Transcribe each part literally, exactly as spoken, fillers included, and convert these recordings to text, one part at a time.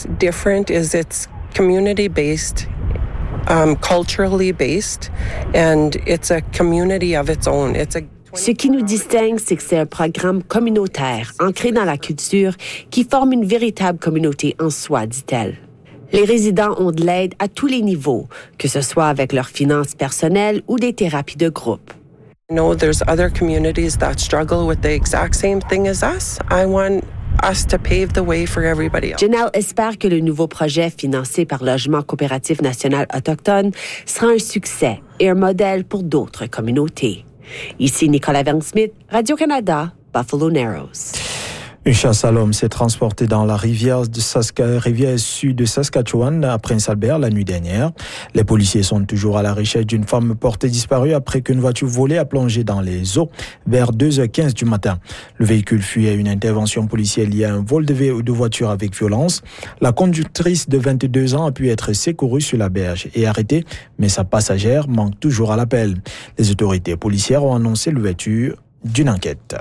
what's different is it's community-based, um, culturally based, and it's a community of its own. It's a Ce qui nous distingue, c'est que c'est un programme communautaire, ancré dans la culture, qui forme une véritable communauté en soi, dit-elle. Les résidents ont de l'aide à tous les niveaux, que ce soit avec leurs finances personnelles ou des thérapies de groupe. I know there's other communities that struggle with the exact same thing as us. I want us to pave the way for everybody else. Janelle espère que le nouveau projet financé par Logement coopératif national autochtone sera un succès et un modèle pour d'autres communautés. Ici Nicolas Verne-Smith, Radio-Canada, Buffalo Narrows. Une chasse à l'homme s'est transportée dans la rivière, de Saska, rivière sud de Saskatchewan à Prince-Albert la nuit dernière. Les policiers sont toujours à la recherche d'une femme portée disparue après qu'une voiture volée a plongé dans les eaux vers deux heures quinze du matin. Le véhicule fuyait une intervention policière liée à un vol de, vé- de voiture avec violence. La conductrice de vingt-deux ans a pu être secourue sur la berge et arrêtée, mais sa passagère manque toujours à l'appel. Les autorités policières ont annoncé l'ouverture d'une enquête.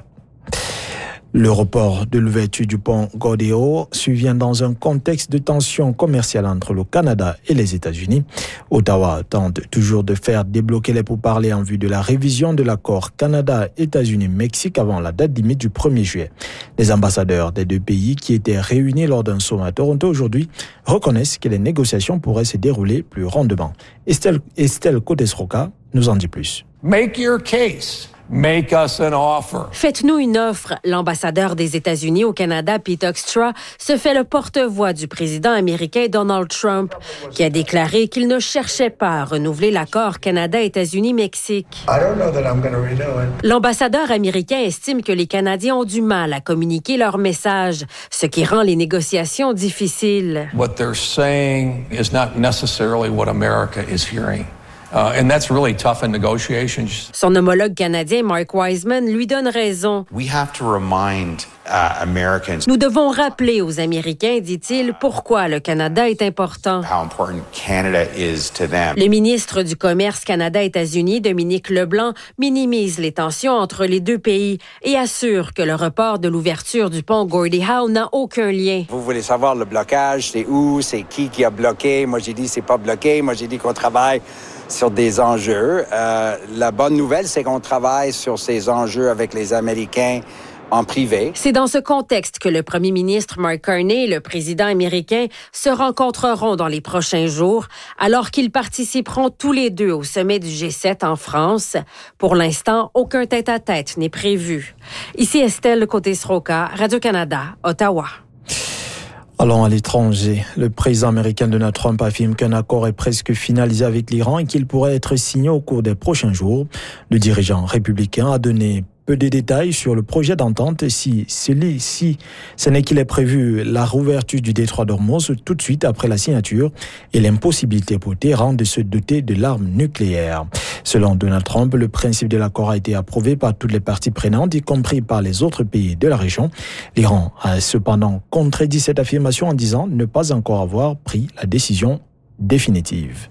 Le report de l'ouverture du pont Gordeo survient dans un contexte de tension commerciale entre le Canada et les États-Unis. Ottawa tente toujours de faire débloquer les pourparlers en vue de la révision de l'accord Canada-États-Unis-Mexique avant la date limite du premier juillet. Les ambassadeurs des deux pays qui étaient réunis lors d'un sommet à Toronto aujourd'hui reconnaissent que les négociations pourraient se dérouler plus rondement. Estelle, Estelle Cotes-Roca nous en dit plus. Make your case. Make us an offer. Faites-nous une offre. L'ambassadeur des États-Unis au Canada, Pete Hoekstra, se fait le porte-voix du président américain Donald Trump, qui a déclaré qu'il ne cherchait pas à renouveler l'accord Canada-États-Unis-Mexique. I don't know that I'm going to renew it. L'ambassadeur américain estime que les Canadiens ont du mal à communiquer leur message, ce qui rend les négociations difficiles. What they're saying is not necessarily what America is hearing. Uh, and that's really tough in negotiations. Son homologue canadien, Mark Wiseman, lui donne raison. We have to remind uh, Americans. Nous devons rappeler aux Américains, dit-il, pourquoi le Canada est important. How important Canada is to them. Le ministre du Commerce Canada-États-Unis, Dominique Leblanc, minimise les tensions entre les deux pays et assure que le report de l'ouverture du pont Gordie Howe n'a aucun lien. Vous voulez savoir le blocage, c'est où, c'est qui qui a bloqué. Moi, j'ai dit c'est pas bloqué. Moi, j'ai dit qu'on travaille sur des enjeux. Euh, la bonne nouvelle, c'est qu'on travaille sur ces enjeux avec les Américains en privé. C'est dans ce contexte que le premier ministre Mark Carney et le président américain se rencontreront dans les prochains jours, alors qu'ils participeront tous les deux au sommet du G sept en France. Pour l'instant, aucun tête-à-tête n'est prévu. Ici Estelle Cotes-Roca, Radio-Canada, Ottawa. Allons à l'étranger. Le président américain Donald Trump affirme qu'un accord est presque finalisé avec l'Iran et qu'il pourrait être signé au cours des prochains jours. Le dirigeant républicain a donné peu de détails sur le projet d'entente si celui-ci, ce n'est qu'il est prévu la réouverture du détroit d'Ormuz tout de suite après la signature et l'impossibilité pour Téhéran de se doter de l'arme nucléaire. Selon Donald Trump, le principe de l'accord a été approuvé par toutes les parties prenantes, y compris par les autres pays de la région. L'Iran a cependant contredit cette affirmation en disant ne pas encore avoir pris la décision définitive.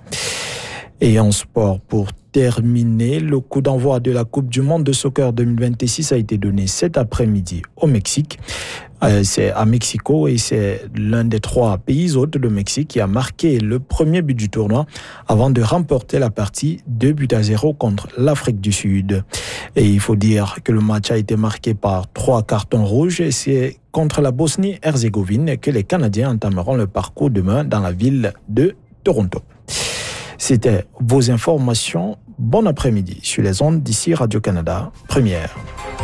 Et en sport, pour terminer, le coup d'envoi de la Coupe du monde de soccer deux mille vingt-six a été donné cet après-midi au Mexique. Euh, c'est à Mexico et c'est l'un des trois pays hôtes de Mexique qui a marqué le premier but du tournoi avant de remporter la partie deux buts à zéro contre l'Afrique du Sud. Et il faut dire que le match a été marqué par trois cartons rouges et c'est contre la Bosnie-Herzégovine que les Canadiens entameront le parcours demain dans la ville de Toronto. C'était vos informations. Bon après-midi sur les ondes d'ici Radio-Canada, première.